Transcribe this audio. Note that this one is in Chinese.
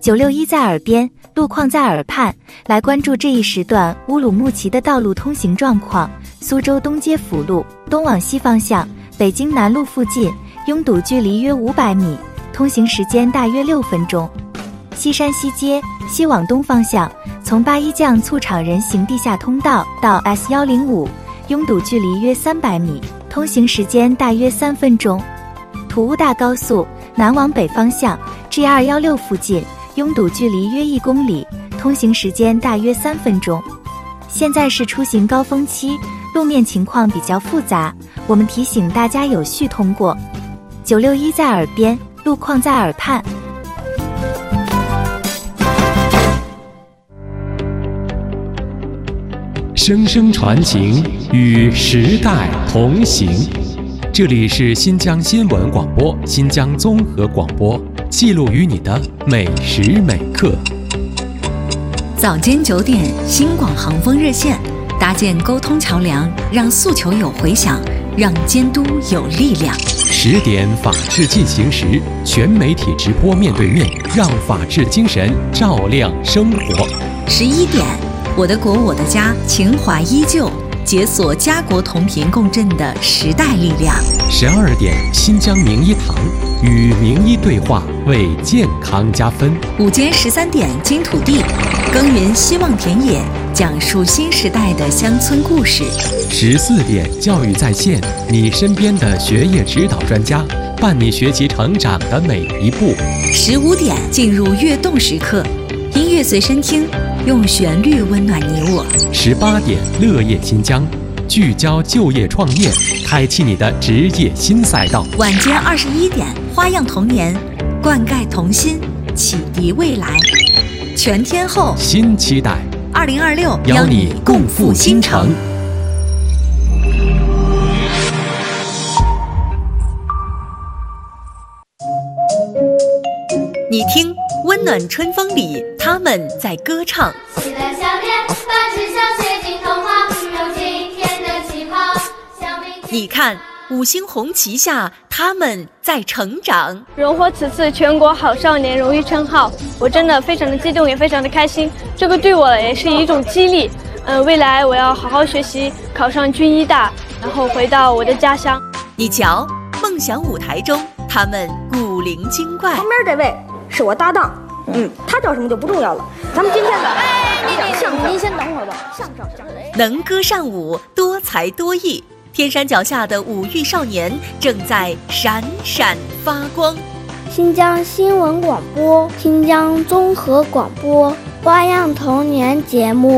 961在耳边，路况在耳畔，来关注这一时段乌鲁木齐的道路通行状况。苏州东街辅路东往西方向，北京南路附近拥堵距离约500米，通行时间大约6分钟。西山西街西往东方向，从八一酱醋厂人行地下通道到 S105，拥堵距离约300米，通行时间大约3分钟。土乌大高速南往北方向 G216 附近，拥堵距离约1公里，通行时间大约3分钟。现在是出行高峰期，路面情况比较复杂，我们提醒大家有序通过。961在耳边，路况在耳畔。 声声传情，与时代同行。这里是新疆新闻广播、新疆综合广播，记录于你的每时每刻。 早间9点，新广航风热线，搭建沟通桥梁，让诉求有回响，让监督有力量。 10点，法治进行时，全媒体直播面对面，让法治精神照亮生活。 11点，我的国我的家，情怀依旧，解锁家国同频共振的时代力量。 12点，新疆名医堂，与名医对话，为健康加分。 午间13点，金土地，耕耘希望田野，讲述新时代的乡村故事。 14点，教育在线，你身边的学业指导专家，伴你学习成长的每一步。 15点，进入跃动时刻，音乐随身听，用旋律温暖你我。 18点，乐业新疆，聚焦就业创业，开启你的职业新赛道。 晚间21点，花样童年，灌溉童心，启迪未来。全天候新期待 ，2026 邀你共赴新城。 你听，温暖春风里，他们在歌唱。 喜乐笑脸，把志向写进童话，用今天的旗袍。 你看，五星红旗下，他们在成长。 荣获此次全国好少年荣誉称号，我真的非常的激动，也非常的开心。这个对我也是一种激励。未来我要好好学习，考上军医大，然后回到我的家乡。 你瞧，梦想舞台中，他们古灵精怪。 旁边这位是我搭档，他叫什么就不重要了。咱们今天的您先等会儿吧。相声能歌善舞，多才多艺。天山脚下的五育少年正在闪闪发光。 新疆新闻广播、新疆综合广播花样童年节目。